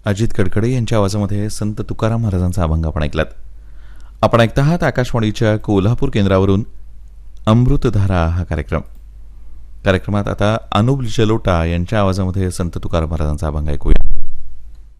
अजित कडकडे यांच्या आवाजामध्ये संत तुकाराम महाराजांचा अभंग आपण ऐकलात. आपण ऐकत आहात आकाशवाणीच्या कोल्हापूर केंद्रावरून अमृतधारा हा कार्यक्रमात आता अनुप जलोटा यांच्या आवाजामध्ये संत तुकाराम महाराजांचा अभंग ऐकूया.